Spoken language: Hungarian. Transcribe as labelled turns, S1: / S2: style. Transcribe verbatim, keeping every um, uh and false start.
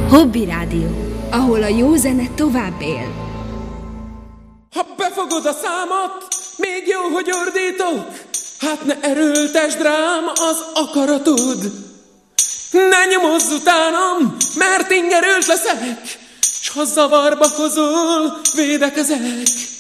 S1: Hobby Rádió, ahol a jó zene tovább él.
S2: Ha befogod a számat, még jó, hogy ordítok. Hát ne erőltesd rám az akaratod. Ne nyomozz utánam, mert ingerült leszek, s ha zavarba hozol, védekezek.